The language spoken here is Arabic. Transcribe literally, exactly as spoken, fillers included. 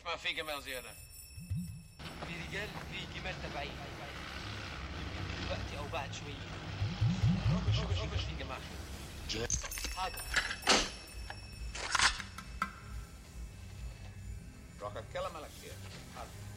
ما في جمال زيادة؟ في رجال في جمال تبعين دلوقتي او بعد شويه. روبش روبش في جمال. حاضر. راح اتكلم على كثير. حاضر.